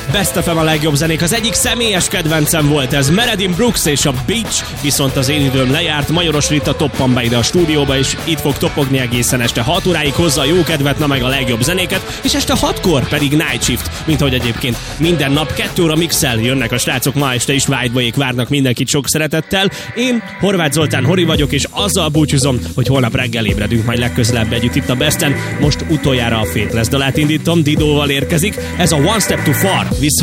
Best FM a legjobb zenék. Az egyik személyes kedvencem volt ez, Meredith Brooks és a Beach, viszont az én időm lejárt. Majoros Rita toppan be ide a stúdióba, és itt fog topogni egészen este 6 óráig, hozza a jó kedvet, na meg a legjobb zenéket, és este 6-kor pedig Night Shift, mint ahogy egyébként minden nap 2 óra mixel jönnek a srácok, ma este is Whiteboyék várnak mindenkit sok szeretettel. Én Horváth Zoltán Hori vagyok, és azzal búcsúzom, hogy holnap reggel ébredünk majd legközelebb együtt itt a Besten. Most utoljára a Faithless dalát indítom, Didóval érkezik, ez a One Step Too Far.